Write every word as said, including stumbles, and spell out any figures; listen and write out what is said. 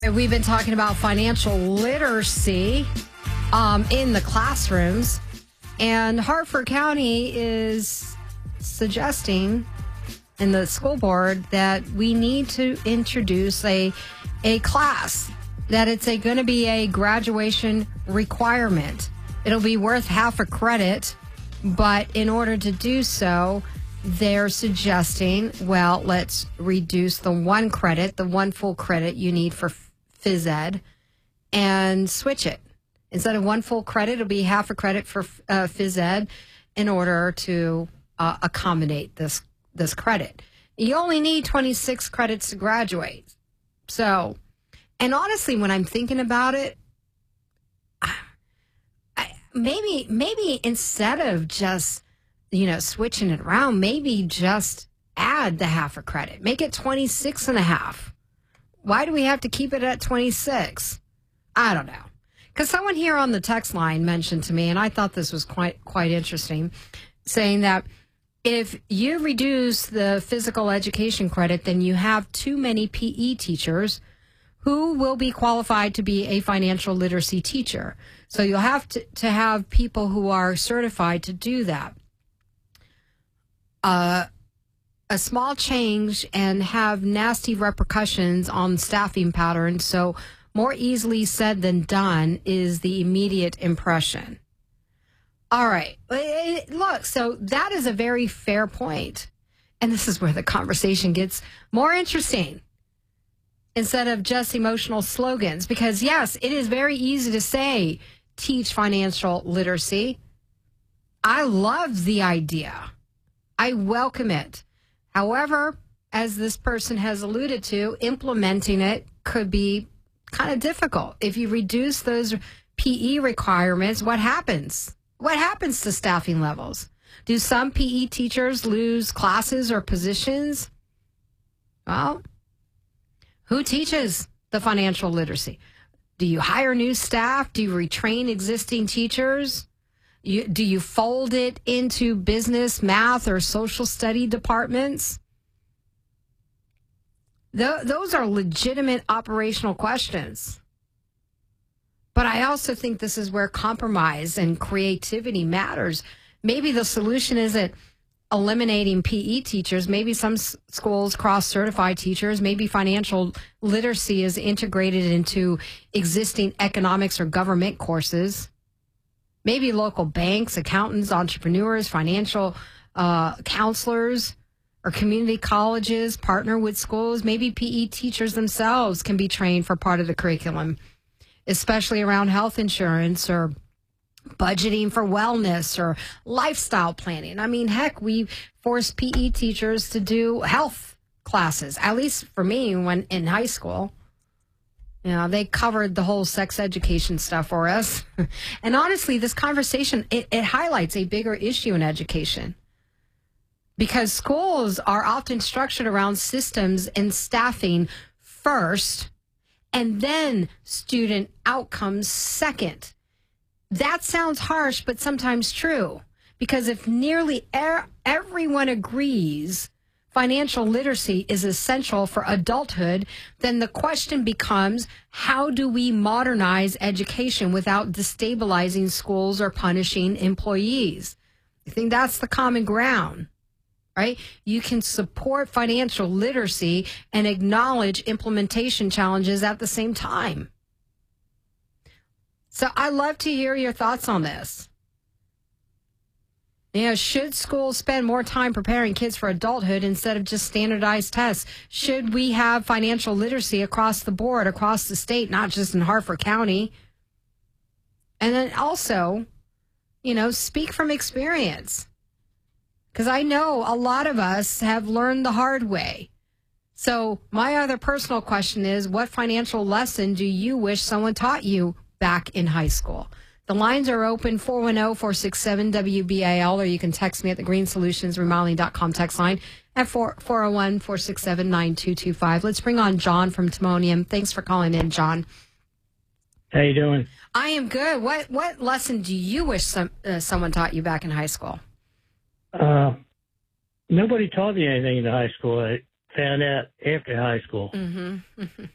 We've been talking about financial literacy um, in the classrooms, and Hartford County is suggesting in the school board that we need to introduce a a class, that it's a going to be a graduation requirement. It'll be worth half a credit, but in order to do so, they're suggesting, well, let's reduce the one credit, the one full credit you need for phys ed, and switch it. Instead of one full credit, it'll be half a credit for uh, phys ed in order to uh, accommodate this this credit. You only need twenty-six credits to graduate. So, and honestly, when I'm thinking about it, I, I, maybe maybe instead of just, you know, switching it around, maybe just add the half a credit. Make it twenty-six and a half. Why do we have to keep it at twenty-six? I don't know. Because someone here on the text line mentioned to me, and I thought this was quite quite interesting, saying that if you reduce the physical education credit, then you have too many P E teachers who will be qualified to be a financial literacy teacher. So you'll have to, to have people who are certified to do that. Uh, a small change and have nasty repercussions on staffing patterns. So more easily said than done is the immediate impression. All right. Look, so that is a very fair point. And this is where the conversation gets more interesting instead of just emotional slogans. Because, yes, it is very easy to say, teach financial literacy. I love the idea. I welcome it. However, as this person has alluded to, implementing it could be kind of difficult. If you reduce those P E requirements, what happens? What happens to staffing levels? Do some P E teachers lose classes or positions? Well, who teaches the financial literacy? Do you hire new staff? Do you retrain existing teachers? You, do you fold it into business, math, or social study departments? Th- those are legitimate operational questions. But I also think this is where compromise and creativity matters. Maybe the solution isn't eliminating P E teachers. Maybe some s- schools cross-certify teachers. Maybe financial literacy is integrated into existing economics or government courses. Maybe local banks, accountants, entrepreneurs, financial uh, counselors, or community colleges partner with schools. Maybe P E teachers themselves can be trained for part of the curriculum, especially around health insurance or budgeting for wellness or lifestyle planning. I mean, heck, we force P E teachers to do health classes, at least for me when in high school. You know, they covered the whole sex education stuff for us. And honestly, this conversation, it, it highlights a bigger issue in education. Because schools are often structured around systems and staffing first, and then student outcomes second. That sounds harsh, but sometimes true. Because if nearly er- everyone agrees financial literacy is essential for adulthood, then the question becomes, how do we modernize education without destabilizing schools or punishing employees? I think that's the common ground, right? You can support financial literacy and acknowledge implementation challenges at the same time. So I'd love to hear your thoughts on this. You know, should schools spend more time preparing kids for adulthood instead of just standardized tests? Should we have financial literacy across the board, across the state, not just in Hartford County? And then also, you know, speak from experience. Because I know a lot of us have learned the hard way. So my other personal question is, what financial lesson do you wish someone taught you back in high school? The lines are open, four one zero, four six seven, W B A L, or you can text me at the green solutions remodeling dot com text line at four oh one, four six seven, nine two two five. Let's bring on John from Timonium. Thanks for calling in, John. How you doing? I am good. What what lesson do you wish some uh, someone taught you back in high school? Uh, nobody taught me anything in high school. I found out after high school. Mm-hmm.